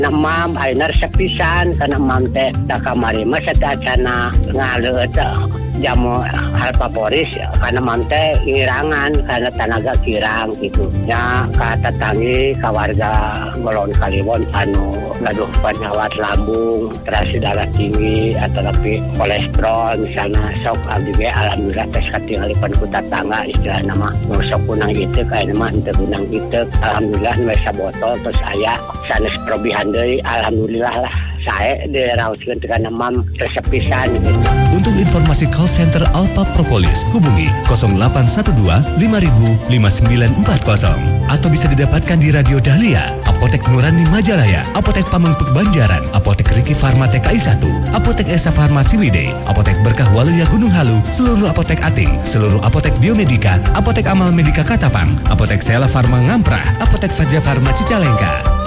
Nah mam ayeuna resep pisan kana mam teh da kamari mah satacana ngaleut jamu Alfaporis karena mam teh ngirangan karena tenaga kirang gitu. Ya ka tetanggi ka warga Golon Kaliwon anu gaduh penyakit lambung, terasi darah tinggi atau tapi kolesterol misalnya sok abdi ge alhamdulillah tes katingalipun ku tetangga istilah nama sok kunang itu kayak nama henteu kunang itu alhamdulillah nu sabotol terus aya sanes probihan deui alhamdulillah lah saya diraoskeun kana mam resep pisan gitu. Untuk informasi call center Alpha Propolis hubungi 0812 5000 5940 atau bisa didapatkan di Radio Dahlia, Apotek Nurani Majalaya, Apotek Pamengpeuk Banjaran, Apotek Riki Farma TKI 1, Apotek Esa Farmasi Wide, Apotek Berkah Waluya Gunung Halu, seluruh apotek Ating, seluruh apotek Biomedika, Apotek Amal Medika Katapang, Apotek Sela Farma Ngamprah, Apotek Faja Farma Cicalengka.